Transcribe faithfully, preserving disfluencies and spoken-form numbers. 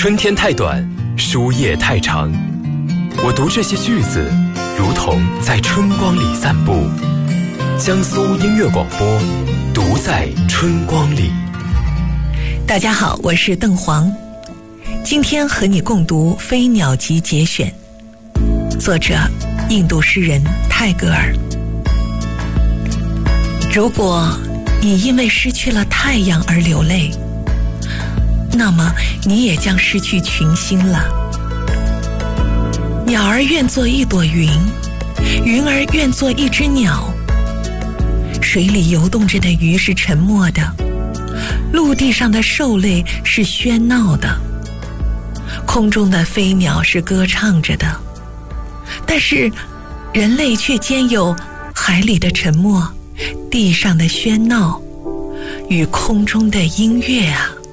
春天太短，书页太长。我读这些句子，如同在春光里散步。江苏音乐广播，读在春光里。 大家好，我是邓黄，今天和你共读《飞鸟集》节选，作者印度诗人泰戈尔。如果你因为失去了太阳而流泪，那么你也将失去群星了。鸟儿愿做一朵云，云儿愿做一只鸟。水里游动着的鱼是沉默的，陆地上的兽类是喧闹的，空中的飞鸟是歌唱着的。但是人类却兼有海里的沉默，地上的喧闹与空中的音乐啊。